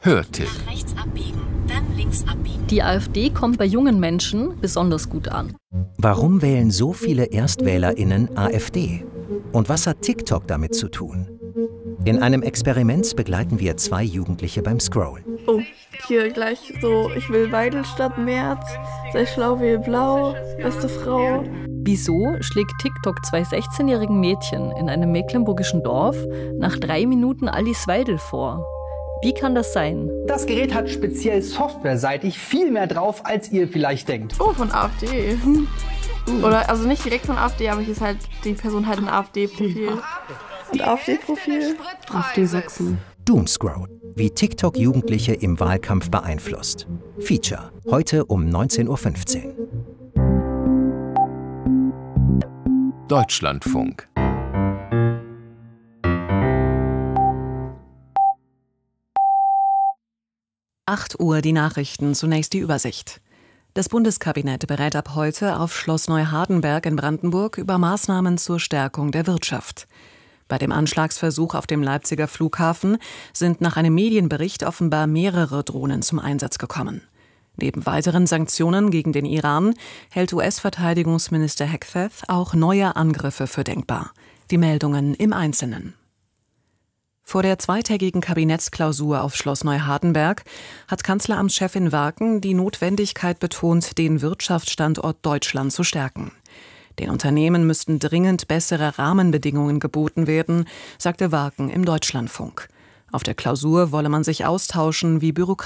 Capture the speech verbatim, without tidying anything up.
Hörtipp. Rechts abbiegen, dann links abbiegen. Die AfD kommt bei jungen Menschen besonders gut an. Warum wählen so viele ErstwählerInnen AfD? Und was hat TikTok damit zu tun? In einem Experiment begleiten wir zwei Jugendliche beim Scrollen. Oh, hier gleich so, ich will Weidel statt Merz, sei schlau wie blau, beste Frau. Wieso schlägt TikTok zwei sechzehnjährigen Mädchen in einem mecklenburgischen Dorf nach drei Minuten Alice Weidel vor? Wie kann das sein? Das Gerät hat speziell softwareseitig viel mehr drauf, als ihr vielleicht denkt. Oh, von AfD. Oder, also nicht direkt von AfD, aber hier ist halt die Person halt ein AfD-Profil. Und AfD-Profil? AfD Sachsen. Doomscroll, wie TikTok Jugendliche im Wahlkampf beeinflusst. Feature, heute um neunzehn Uhr fünfzehn. Deutschlandfunk. acht Uhr die Nachrichten, zunächst die Übersicht. Das Bundeskabinett berät ab heute auf Schloss Neuhardenberg in Brandenburg über Maßnahmen zur Stärkung der Wirtschaft. Bei dem Anschlagsversuch auf dem Leipziger Flughafen sind nach einem Medienbericht offenbar mehrere Drohnen zum Einsatz gekommen. Neben weiteren Sanktionen gegen den Iran hält U S-Verteidigungsminister Hegseth auch neue Angriffe für denkbar. Die Meldungen im Einzelnen. Vor der zweitägigen Kabinettsklausur auf Schloss Neuhardenberg hat Kanzleramtschefin Warken die Notwendigkeit betont, den Wirtschaftsstandort Deutschland zu stärken. Den Unternehmen müssten dringend bessere Rahmenbedingungen geboten werden, sagte Warken im Deutschlandfunk. Auf der Klausur wolle man sich austauschen, wie Bürokratie